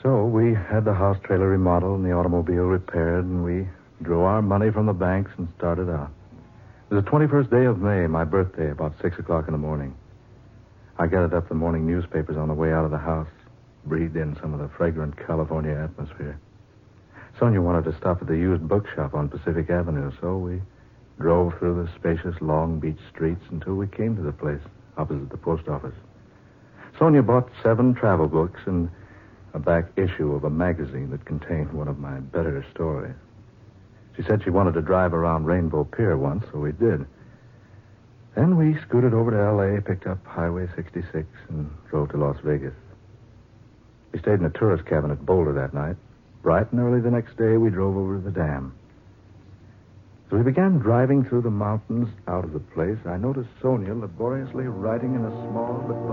So we had the house trailer remodeled and the automobile repaired, and we drew our money from the banks and started out. It was the 21st day of May, my birthday, about 6 o'clock in the morning. I gathered up the morning newspapers on the way out of the house, breathed in some of the fragrant California atmosphere. Sonia wanted to stop at the used bookshop on Pacific Avenue, so we drove through the spacious Long Beach streets until we came to the place opposite the post office. Sonia bought 7 travel books and a back issue of a magazine that contained one of my better stories. She said she wanted to drive around Rainbow Pier once, so we did. Then we scooted over to L.A., picked up Highway 66, and drove to Las Vegas. We stayed in a tourist cabin at Boulder that night. Bright and early the next day, we drove over to the dam. As we began driving through the mountains out of the place, I noticed Sonia laboriously writing in a small but